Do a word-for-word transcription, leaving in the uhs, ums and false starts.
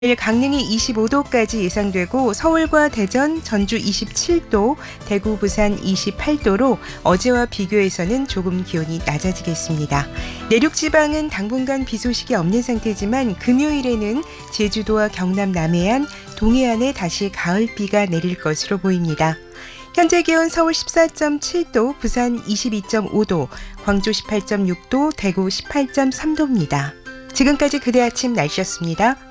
내일 강릉이 이십오 도까지 예상되고 서울과 대전, 전주 이십칠 도, 대구, 부산 이십팔 도로 어제와 비교해서는 조금 기온이 낮아지겠습니다. 내륙 지방은 당분간 비 소식이 없는 상태지만 금요일에는 제주도와 경남 남해안, 동해안에 다시 가을비가 내릴 것으로 보입니다. 현재 기온 서울 십사 점 칠 도, 부산 이십이 점 오 도, 광주 십팔 점 육 도, 대구 십팔 점 삼 도입니다. 지금까지 그대 아침 날씨였습니다.